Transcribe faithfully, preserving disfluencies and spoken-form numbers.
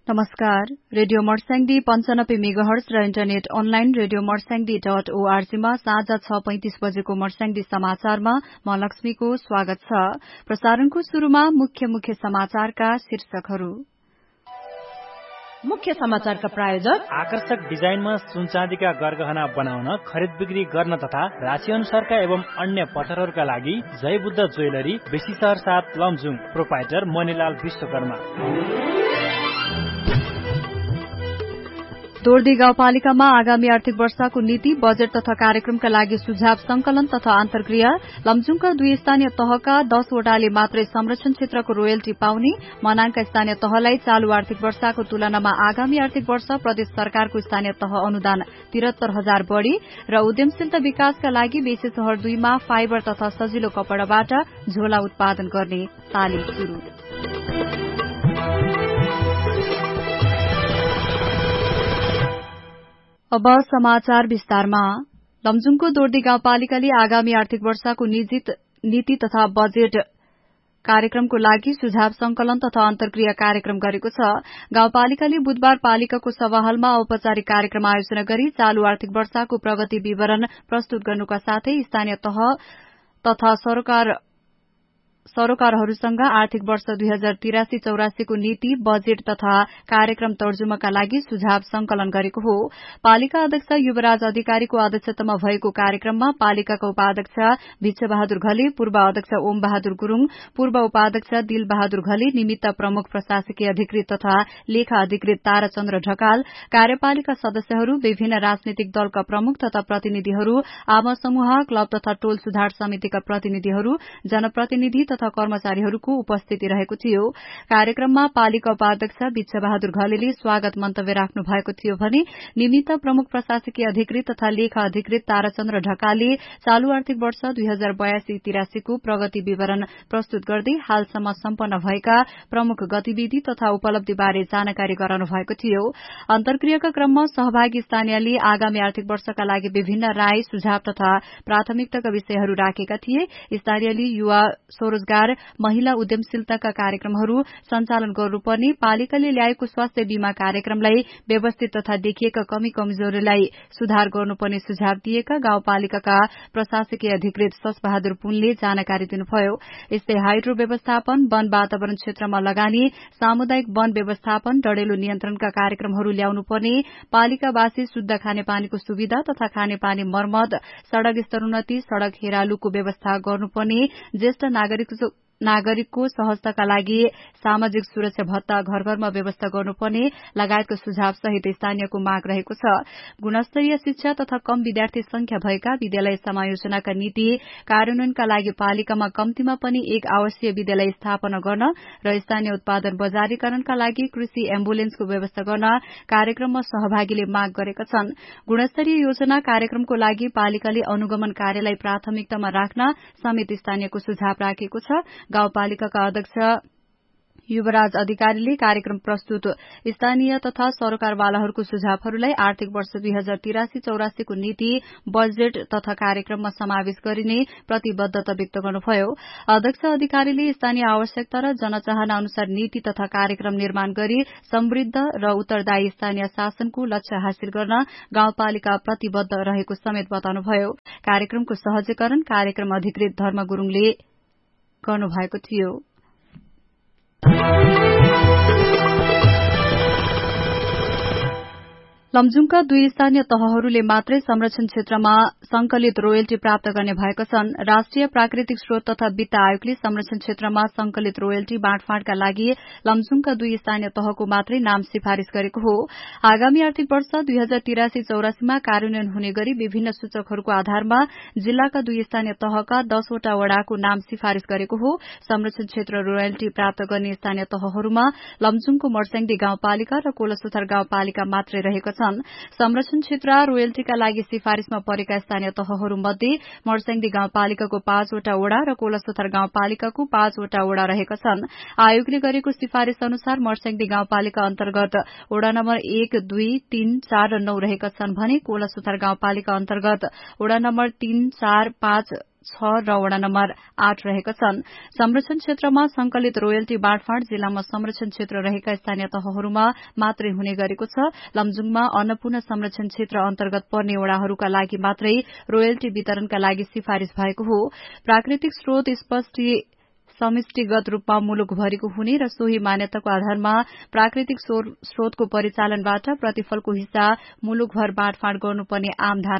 नमस्कार, रेडियो मर्स्याङ्दी पञ्चानब्बे मेगाहर्ज र internet online radio Marsyangdi dot ओआरजीमा साँझ छ पैंतिस बजेको मर्स्याङ्दी समाचारमा म लक्ष्मीको स्वागत छ। प्रसारणको शुरूमा मुख्य मुख्य समाचारका शीर्षकहरू। मुख्य समाचारका प्रायोजक आकर्षक डिजाइनमा सुनचाँदीका गरगहना बनाउन, खरिद बिक्री गर्न तथा राशि अनुसारका एवं अन्य पसलहरूका लागि जय बुद्ध ज्वेलरी, बेसीसहर सात, लमजुङ। प्रोपाइटर मणिलाल विश्वकर्मा। दोर्दी गाउँपालिकामा आगामी आर्थिक वर्षको नीति, बजेट तथा कार्यक्रमका लागि सुझाव संकलन तथा अन्तर्क्रिया। लमजुङका दुई स्थानीय तहका दसवटाले मात्रै संरक्षण क्षेत्रको रोयल्टी पाउने। मनाङका स्थानीय तहलाई चालू आर्थिक वर्षको तुलनामा आगामी आर्थिक वर्ष प्रदेश सरकारको स्थानीय तह अनुदान तिहत्तर हजार बढ़ी। र उद्यमशीलता विकासका लागि बेसी शहर दुईमा फाइबर तथा सजिलो कपड़ाबाट झोला उत्पादन गर्ने तालिम शुरू। अब समाचार विस्तारमा। लमजुङको दोर्दी गाउँपालिकाले आगामी आर्थिक वर्षको नीति तथा बजेट कार्यक्रमको लागि सुझाव संकलन तथा अन्तर्क्रिया कार्यक्रम गरेको छ। गाउँपालिकाले बुधबार पालिकाको सभाहलमा औपचारिक कार्यक्रम आयोजना गरी चालू आर्थिक वर्षको प्रगति विवरण प्रस्तुत गर्नुका साथै स्थानीय तह तथा सरकार सरोकारहरूसँग आर्थिक वर्ष दुई हजार तिरासी चौरासीको नीति, बजेट तथा कार्यक्रम तर्जुमाका लागि सुझाव संकलन गरेको हो। पालिका अध्यक्ष युवराज अधिकारीको अध्यक्षतामा भएको कार्यक्रममा पालिकाका उपाध्यक्ष भिक्षबहादुर घले, पूर्व अध्यक्ष ओम बहादुर गुरूङ, पूर्व उपाध्यक्ष दिल बहादुर घले, निमित्त प्रमुख प्रशासकीय अधिकृत तथा लेखा अधिकृत ताराचन्द्र ढकाल, कार्यपालिका सदस्यहरू, विभिन्न राजनीतिक दलका प्रमुख तथा प्रतिनिधिहरू, आमा समूह, क्लब तथा टोल सुधार समितिका प्रतिनिधिहरू, जनप्रतिनिधि तथा कर्मचारीहरूको उपस्थिति रहेको थियो। कार्यक्रममा पालिका उपाध्यक्ष भिक्षबहादुर घलेले स्वागत मन्तव्य राख्नु भएको थियो भने निमित्त प्रमुख प्रशासकीय अधिकृत तथा लेखा अधिकृत ताराचन्द्र ढकालले चालू आर्थिक वर्ष दुई हजार बयासी तिरासीको प्रगति विवरण प्रस्तुत गर्दै हालसम्म सम्पन्न भएका प्रमुख गतिविधि तथा उपलब्धिबारे जानकारी गराउनु भएको थियो। अन्तर्क्रियाका क्रममा सहभागी स्थानीयले आगामी आर्थिक वर्षका लागि विभिन्न राय, सुझाव तथा प्राथमिकताका विषयहरू राखेका थिए। स्थानीयले युवा स्वरोजगार, महिला उद्यमशीलताका कार्यक्रमहरू सञ्चालन गर्नुपर्ने, पालिकाले ल्याएको स्वास्थ्य बीमा कार्यक्रमलाई व्यवस्थित तथा देखिएका कमी कमजोरीलाई सुधार गर्नुपर्ने सुझाव दिएका गाउँपालिकाका प्रशासकीय अधिकृत ससबहादुर पुनले जानकारी दिनुभयो। यस्तै हाइड्रो व्यवस्थापन, वन वातावरण क्षेत्रमा लगानी, सामुदायिक वन व्यवस्थापन, डढेलो नियन्त्रणका कार्यक्रमहरू ल्याउनुपर्ने, पालिकावासी शुद्ध खानेपानीको सुविधा तथा खानेपानी मर्मत, सड़क स्तरोन्नति, सड़क हेरालुको व्यवस्था गर्नुपर्ने, ज्येष्ठ नागरिक नागरिकको सहजताका लागि सामाजिक सुरक्षा भत्ता घर घरमा व्यवस्था गर्नुपर्ने लगायतको सुझाव सहित स्थानीयको माग रहेको छ। गुणस्तरीय शिक्षा तथा कम विद्यार्थी संख्या भएका विद्यालय समायोजनाका नीति कार्यान्वयनका लागि पालिकामा कम्तीमा पनि एक आवासीय विद्यालय स्थापना गर्न र स्थानीय उत्पादन बजारीकरणका लागि कृषि एम्बुलेन्सको व्यवस्था गर्न कार्यक्रममा सहभागीले माग गरेका छन्। गुणस्तरीय योजना कार्यक्रमको लागि पालिकाले अनुगमन कार्यलाई प्राथमिकतामा राख्न समेत स्थानीयको सुझाव राखेको छ। गाउँपालिकाका अध्यक्ष युवराज अधिकारीले कार्यक्रम प्रस्तुत स्थानीय तथा सरकारवालाहरूको सुझावहरूलाई आर्थिक वर्ष दुई हजार तिरासी चौरासीको नीति, बजेट तथा कार्यक्रममा समावेश गरिने प्रतिबद्धता व्यक्त गर्नुभयो। अध्यक्ष अधिकारीले स्थानीय आवश्यकता र जनचाहना अनुसार नीति तथा कार्यक्रम निर्माण गरी समृद्ध र उत्तरदायी स्थानीय शासनको लक्ष्य हासिल गर्न गाउँपालिका प्रतिबद्ध रहेको समेत बताउनुभयो। कार्यक्रमको सहजीकरण कार्यक्रम अधिकृत धर्म गुरूङले गर्नुभएको थियो। लमजुङका दुई स्थानीय तहहरूले मात्रै संरक्षण क्षेत्रमा संकलित रोयल्टी प्राप्त गर्ने भएका छन्। राष्ट्रिय प्राकृतिक स्रोत तथा वित्त आयोगले संरक्षण क्षेत्रमा संकलित रोयल्टी बाँडफाँडका लागि लमजुङका दुई स्थानीय तहको मात्रै नाम सिफारिश गरेको हो। आगामी आर्थिक वर्ष दुई हजार तिरासी चौरासीमा कार्यान्वयन हुने गरी विभिन्न सूचकहरूको आधारमा जिल्लाका दुई स्थानीय तहका दसवटा वडाको नाम सिफारिश गरेको हो। संरक्षण क्षेत्र रोयल्टी प्राप्त गर्ने स्थानीय तहहरूमा लमजुङको मर्स्याङ्दी गाउँपालिका र कोलसुथार गाउँपालिका मात्रै रहेका छन्। संरक्षण क्षेत्र रोयल्टीका लागि सिफारिशमा परेका स्थानीय तहहरूमध्ये मर्स्याङ्दी गाउँपालिकाको पाँचवटा वडा र कोलसुथार गाउँपालिकाको पाँचवटा वडा रहेका छन्। आयोगले गरेको सिफारिश अनुसार मर्स्याङ्दी गाउँपालिका अन्तर्गत वडा नम्बर एक, दुई, तीन, चार र नौ रहेका छन् भने कोलसुथार गाउँपालिका अन्तर्गत वडा नम्बर तीन, चार, पाँच, छ र वडा नम्बर आठ रहेका छन्। संरक्षण क्षेत्रमा संकलित रोयल्टी बाँडफाँड जिल्लामा संरक्षण क्षेत्र रहेका स्थानीय तहहरूमा मात्रै हुने गरेको छ। लमजुङमा अन्नपूर्ण संरक्षण क्षेत्र अन्तर्गत पर्ने वडाहरूका लागि मात्रै रोयल्टी वितरणका लागि सिफारिश भएको हो। प्राकृतिक स्रोत स्पष्ट समष्टिगत रूपमा मुलुकभरिको हुने र सोही मान्यताको आधारमा प्राकृतिक स्रोतको परिचालनबाट प्रतिफलको हिस्सा मुलुकभर बाँडफाँड गर्नुपर्ने आम धारणा